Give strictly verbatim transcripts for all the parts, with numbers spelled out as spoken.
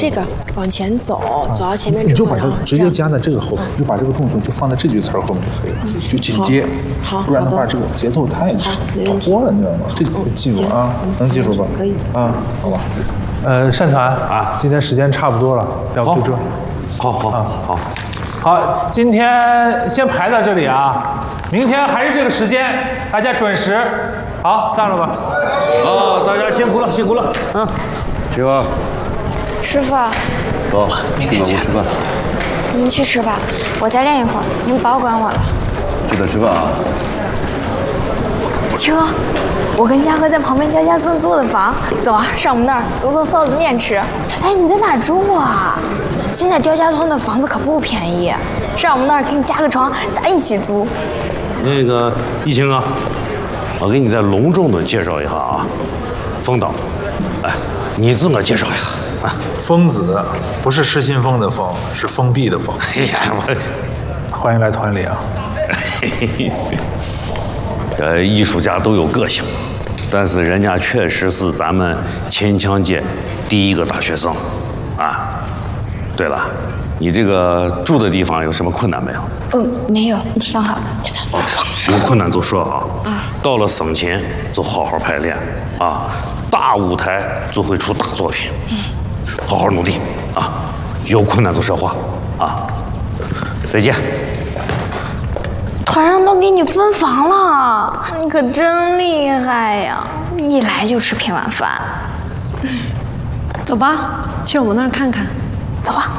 这个往前走，走到前面你就之后， 把它直接加在这个后面，就把这个动作就放在这句词儿后面就可以了，就紧接。 好， 不然的话这个节奏太拖了，你知道吗？这个记住啊，能记住吧？ 可以啊，好吧。呃，善团啊，今天时间差不多了，要不就这。 好好好。 好，今天先排到这里啊，明天还是这个时间，大家准时。好，散了吧。 啊，大家辛苦了，辛苦了。嗯，这个师傅， 走，明天见。吃饭。 您去吃吧，我再练一会儿，您不要管我了。 记得吃饭啊。 秋哥，我跟嘉禾在旁边家家村租的房，走啊，上我们那儿做做臊子面吃。哎，你在哪住啊？ 现在刁家村的房子可不便宜，上我们那儿给你加个床，咱一起租。 那个一清啊，我给你再隆重的介绍一下啊，风导，哎，你自个介绍一下啊。 疯子不是失心疯的疯，是封闭的封。 哎呀，我欢迎来团里啊。 这艺术家都有个性，但是人家确实是咱们秦腔界第一个大学生，啊。 对了，你这个住的地方有什么困难没有？ 嗯，没有，你挺好的。 有困难就说啊。啊。到了省前就好好排练啊，大舞台就会出大作品。嗯。好好努力啊，有困难就说话啊。再见。 团上都给你分房了，你可真厉害呀！一来就吃片晚饭。 走吧，去我们那儿看看。 走吧，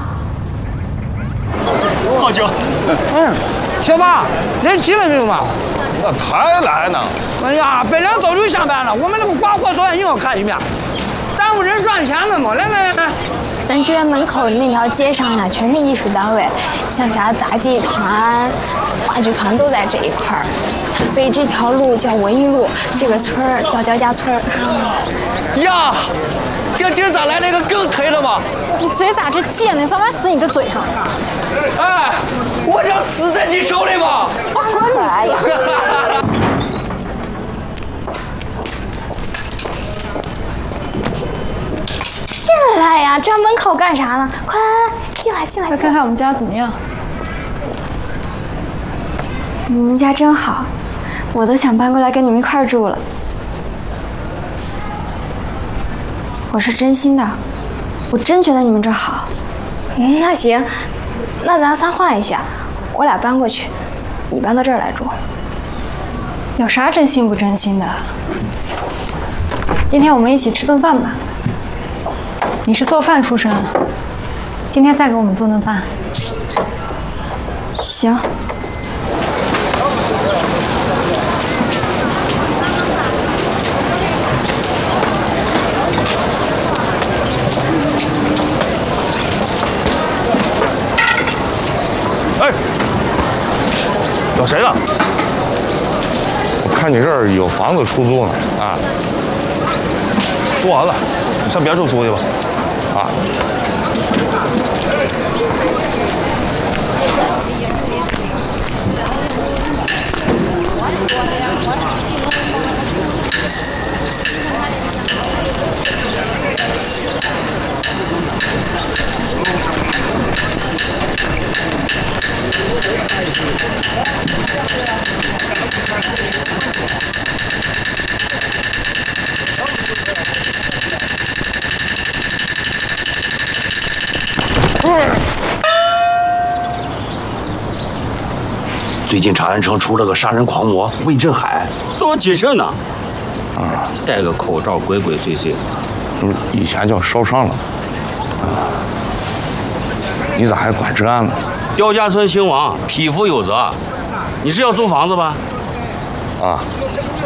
好久。 嗯，小八，人齐了没有嘛？ 我才来呢。 哎呀，本来早就下班了，我们那个挂货导演又要看一遍，耽误人赚钱的嘛。来来来， 咱剧院门口那条街上呀，全是艺术单位，像啥杂技团、话剧团都在这一块儿，所以这条路叫文艺路，这个村儿叫刁家村。 呀，这今儿咋来了一个更推了吗？ 你嘴咋这贱呢？早晚死你这嘴上！ 哎，我想死在你手里吧！ 我滚你！哎呀！进来呀！站门口干啥呢？快来来，进来进来！ 快看看我们家怎么样？ 你们家真好，我都想搬过来跟你们一块儿住了。我是真心的。 我真觉得你们这好，嗯，那行，那咱仨换一下，我俩搬过去，你搬到这儿来住。 有啥真心不真心的？今天我们一起吃顿饭吧。你是做饭出身，今天再给我们做顿饭。 行。 哎，找谁呢？我看你这儿有房子出租呢，啊，租完了，你上别处租去吧，啊。 最近长安城出了个杀人狂魔魏振海，都要谨慎呢。啊，戴个口罩，鬼鬼祟祟， 就是以前叫烧伤了。啊，你咋还管这案呢？ 刁家村兴亡，匹夫有责。你是要租房子吧？ 啊，